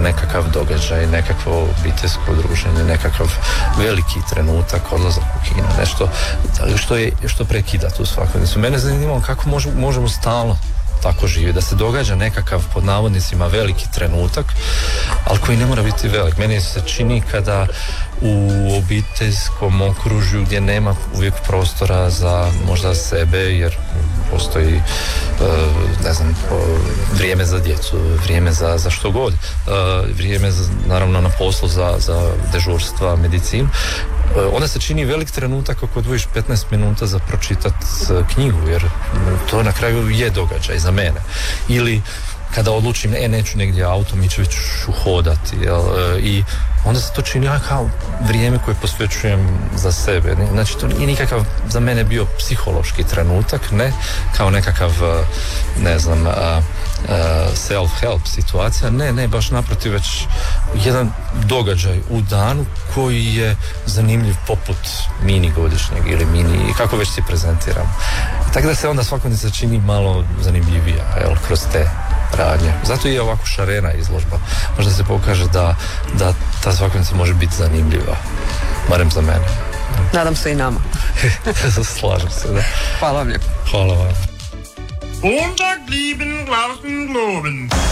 nekakav događaj, nekakvo obiteljsko druženje, nekakav veliki trenutak, odlazak u kino, nešto što prekida tu svakodnevnicu. Mene zanimalo kako možemo stalno tako živi, da se događa nekakav pod navodnicima veliki trenutak, ali koji ne mora biti velik. Meni se čini kada u obiteljskom okružju gdje nema uvijek prostora za možda sebe, jer postoji vrijeme za djecu, vrijeme za što god, vrijeme naravno na poslu za dežurstva, medicinu, onda se čini velik trenutak ako odvojiš 15 minuta za pročitat knjigu, jer to na kraju je događaj za mene. Ili kada odlučim, neću negdje autom, ići već hodati, i onda se to čini kao vrijeme koje posvećujem za sebe. Znači, to nije nikakav za mene bio psihološki trenutak, ne kao nekakav, self-help situacija, ne, baš naprotiv, već jedan događaj u danu koji je zanimljiv poput mini godišnjeg ili mini, kako već si prezentiram. Tako da se onda svakodnevnica čini malo zanimljivija, kroz te radnje. Zato je ovako šarena izložba. Možda se pokaže da ta svakodnevnica može biti zanimljiva. Barem za mene. Nadam se i nama. Slažem se, da. Hvala vam lijepo. Hvala vam. Montag blieben Glauben globen.